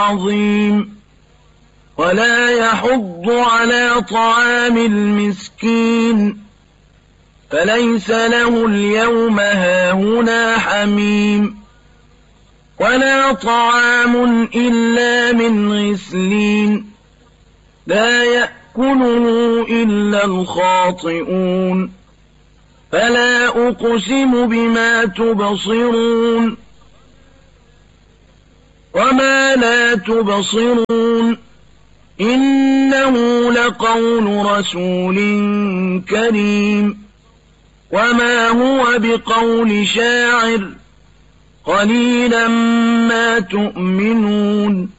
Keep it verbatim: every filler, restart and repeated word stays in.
عظيم ولا يحض على طعام المسكين فليس له اليوم هاهنا حميم ولا طعام إلا من غسلين لا يأكله إلا الخاطئون فلا أقسم بما تبصرون وما لا تبصرون إنه لقول رسول كريم وما هو بقول شاعر قليلا ما تؤمنون